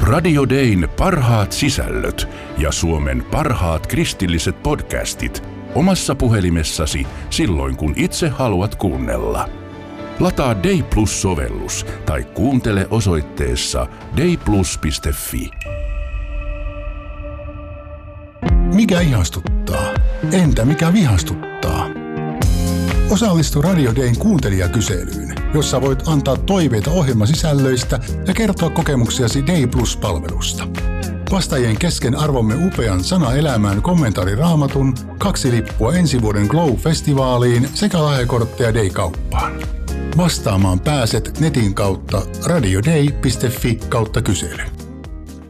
Radio Dayn parhaat sisällöt ja Suomen parhaat kristilliset podcastit omassa puhelimessasi silloin, kun itse haluat kuunnella. Lataa Day Plus-sovellus tai kuuntele osoitteessa dayplus.fi. Mikä ihastuttaa? Entä mikä vihastuttaa? Osallistu Radio Dayn kuuntelijakyselyyn, jossa voit antaa toiveita ohjelmasisällöistä ja kertoa kokemuksiasi Day Plus-palvelusta. Vastaajien kesken arvomme upean Sana elämään kommentaariraamatun, 2 lippua ensi vuoden Glow-festivaaliin sekä lahjakortteja Day-kauppaan. Vastaamaan pääset netin kautta radioday.fi/kysely.